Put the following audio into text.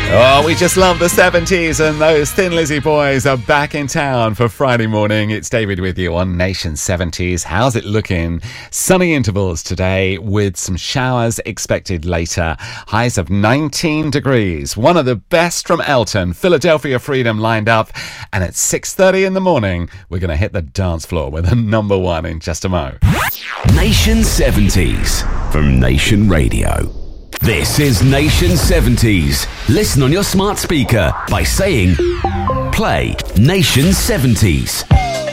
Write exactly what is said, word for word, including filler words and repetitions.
Oh, we just love the seventies, and those Thin Lizzy boys are back in town for Friday morning. It's David with you on Nation seventies. How's it looking? Sunny intervals today with some showers expected later. Highs of nineteen degrees. One of the best from Elton, Philadelphia Freedom lined up. And at six thirty in the morning, we're going to hit the dance floor with a number one in just a mo. Nation seventies from Nation Radio. This is Nation seventies. Listen on your smart speaker by saying, play Nation seventies.